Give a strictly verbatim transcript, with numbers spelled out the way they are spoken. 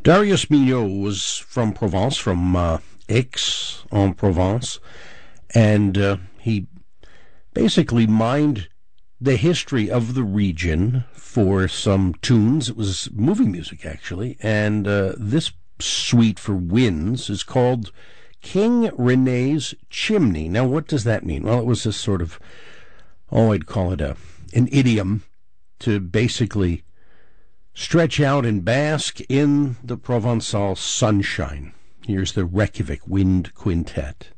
Darius Milhaud was from Provence, from uh, Aix-en-Provence, and uh, he basically mined the history of the region for some tunes. It was movie music, actually, and uh, this suite for winds is called King René's Chimney. Now, what does that mean? Well, it was this sort of, oh, I'd call it a an idiom to basically stretch out and bask in the Provençal sunshine. Here's the Reykjavik Wind Quintet.